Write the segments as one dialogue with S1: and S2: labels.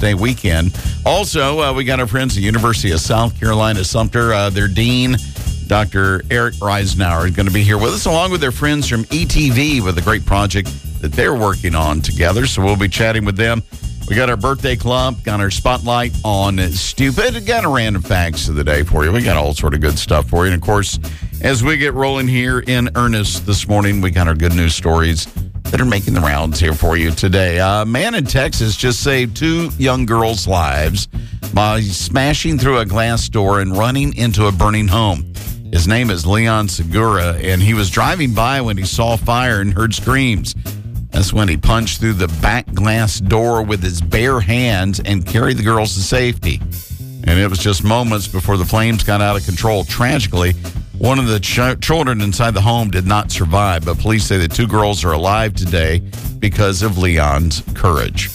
S1: Day weekend. Also, we got our friends at the University of South Carolina, Sumter. Their dean, Dr. Eric Reisenauer, is going to be here with us, along with their friends from ETV with a great project that they're working on together. So we'll be chatting with them. We got our birthday club, got our spotlight on stupid, got a random facts of the day for you. We got all sort of good stuff for you. And, of course, as we get rolling here in earnest this morning, we got our good news stories that are making the rounds here for you today. A man in Texas just saved 2 young girls' lives by smashing through a glass door and running into a burning home. His name is Leon Segura, and he was driving by when he saw fire and heard screams. That's when he punched through the back glass door with his bare hands and carried the girls to safety. And it was just moments before the flames got out of control. Tragically, one of the children inside the home did not survive, but police say the 2 girls are alive today because of Leon's courage.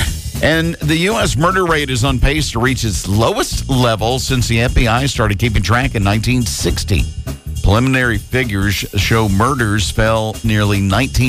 S1: And the U.S. murder rate is on pace to reach its lowest level since the FBI started keeping track in 1960. Preliminary figures show murders fell nearly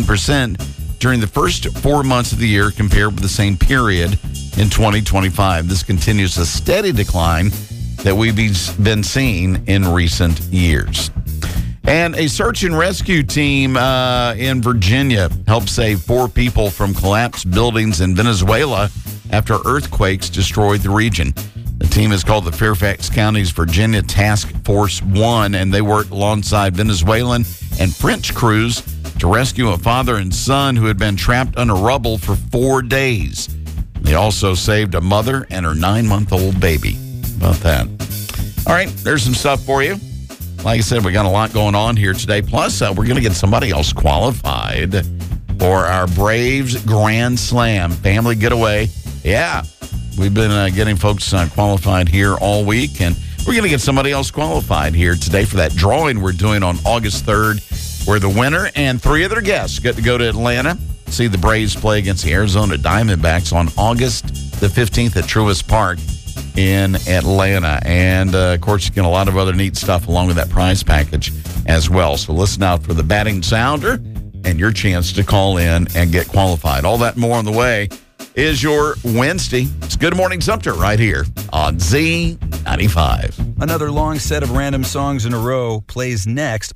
S1: 19% during the first 4 months of the year compared with the same period in 2025. This continues a steady decline that we've been seeing in recent years. And a search and rescue team in Virginia helped save 4 people from collapsed buildings in Venezuela after earthquakes destroyed the region. The team is called the Fairfax County's Virginia Task Force 1, and they worked alongside Venezuelan and French crews to rescue a father and son who had been trapped under rubble for 4 days. They also saved a mother and her 9-month-old baby. How about that? All right, there's some stuff for you. Like I said, we got a lot going on here today. Plus, we're going to get somebody else qualified for our Braves Grand Slam family getaway. Yeah, we've been getting folks qualified here all week, and we're going to get somebody else qualified here today for that drawing we're doing on August 3rd, where the winner and 3 other guests get to go to Atlanta, see the Braves play against the Arizona Diamondbacks on August the 15th at Truist Park in Atlanta. And, of course, you get a lot of other neat stuff along with that prize package as well. So listen out for the batting sounder and your chance to call in and get qualified. All that and more on the way is your Wednesday. It's Good Morning Sumter right here on Z95.
S2: Another long set of random songs in a row plays next.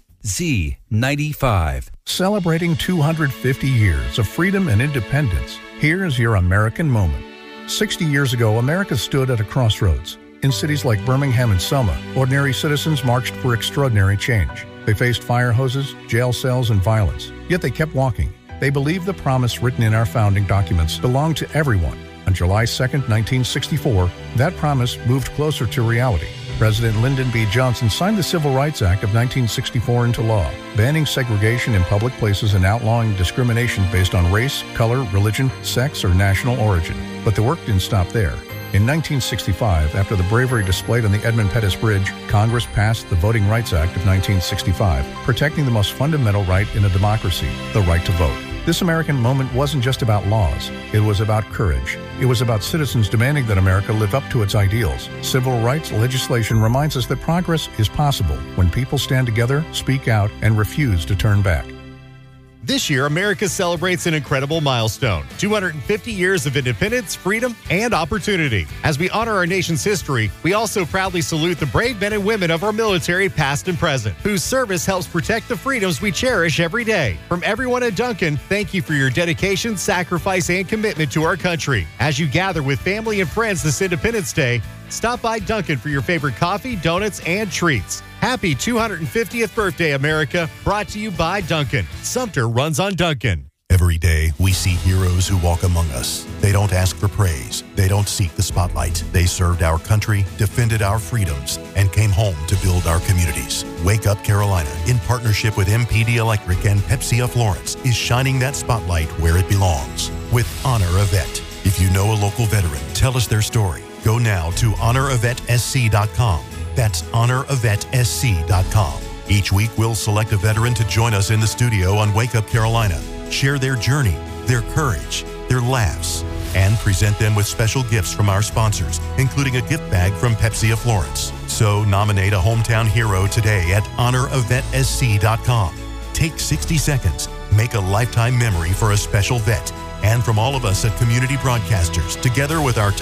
S2: Z95.
S3: Celebrating 250 years of freedom and independence, here's your American moment. 60 years ago, America stood at a crossroads. In cities like Birmingham and Selma, ordinary citizens marched for extraordinary change. They faced fire hoses, jail cells, and violence. Yet they kept walking. They believed the promise written in our founding documents belonged to everyone. On July 2, 1964, that promise moved closer to reality. President Lyndon B. Johnson signed the Civil Rights Act of 1964 into law, banning segregation in public places and outlawing discrimination based on race, color, religion, sex, or national origin. But the work didn't stop there. In 1965, after the bravery displayed on the Edmund Pettus Bridge, Congress passed the Voting Rights Act of 1965, protecting the most fundamental right in a democracy, the right to vote. This American moment wasn't just about laws. It was about courage. It was about citizens demanding that America live up to its ideals. Civil rights legislation reminds us that progress is possible when people stand together, speak out, and refuse to turn back.
S4: This year, America celebrates an incredible milestone, 250 years of independence, freedom, and opportunity. As we honor our nation's history, we also proudly salute the brave men and women of our military, past and present, whose service helps protect the freedoms we cherish every day. From everyone at Dunkin', thank you for your dedication, sacrifice, and commitment to our country. As you gather with family and friends this Independence Day, stop by Dunkin' for your favorite coffee, donuts, and treats. Happy 250th birthday, America. Brought to you by Dunkin'. Sumter runs on Dunkin'.
S5: Every day, we see heroes who walk among us. They don't ask for praise. They don't seek the spotlight. They served our country, defended our freedoms, and came home to build our communities. Wake Up Carolina, in partnership with MPD Electric and Pepsi of Florence, is shining that spotlight where it belongs with Honor a Vet. If you know a local veteran, tell us their story. Go now to honoravetSC.com. That's honoravetSC.com. Each week, we'll select a veteran to join us in the studio on Wake Up Carolina, share their journey, their courage, their laughs, and present them with special gifts from our sponsors, including a gift bag from Pepsi of Florence. So nominate a hometown hero today at honoravetSC.com. Take 60 seconds, make a lifetime memory for a special vet. And from all of us at Community Broadcasters, together with our